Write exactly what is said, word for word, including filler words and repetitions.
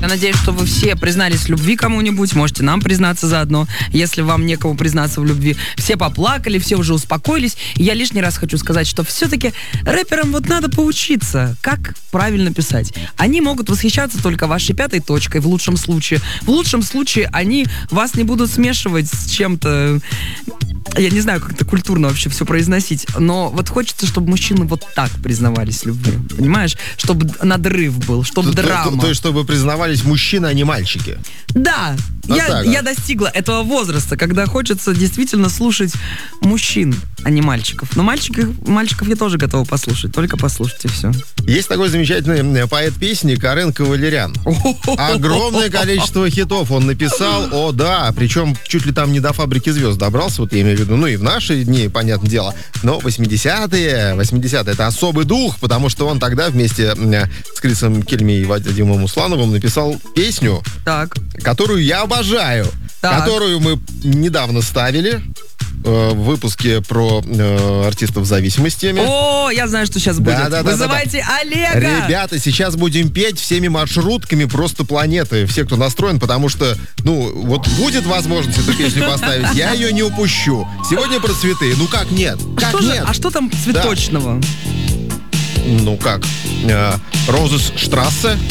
Я надеюсь, что вы все признались в любви кому-нибудь. Можете нам признаться заодно, если вам некому признаться в любви. Все поплакали, все уже успокоились. И я лишний раз хочу сказать, что все-таки рэперам вот надо поучиться, как правильно писать. Они могут восхищаться только вашей пятой точкой в лучшем случае. В лучшем случае они вас не будут смешивать с чем-то... Я не знаю, как это культурно вообще все произносить, но вот хочется, чтобы мужчины вот так признавались в любви, понимаешь? Чтобы надрыв был, чтобы то, драма. То, то, то есть, чтобы признавались мужчины, а не мальчики. Да, Вот я, так, я а? достигла этого возраста, когда хочется действительно слушать мужчин, а не мальчиков. Но мальчиков, мальчиков я тоже готова послушать, только послушайте все. Есть такой замечательный поэт песни Карен Кавалерян. Огромное количество хитов он написал, о да, причем чуть ли там не до «Фабрики звезд» добрался, вот я имею в виду, ну и в наши дни, понятное дело, но восьмидесятые, восьмидесятые это особый дух, потому что он тогда вместе с Крисом Кельми и Вадимом Услановым написал песню, Так. которую я обожаю, Так. которую мы недавно ставили э, в выпуске про э, артистов с зависимостями. О, я знаю, что сейчас будет. Да, да, да, Вызывайте да, да. Олега! Ребята, сейчас будем петь всеми маршрутками просто планеты. Все, кто настроен, потому что, ну, вот будет возможность эту песню поставить, я ее не упущу. Сегодня про цветы. Ну как нет? Как Что же- нет? а что там цветочного? Ну как? Э, Розес Штрассе.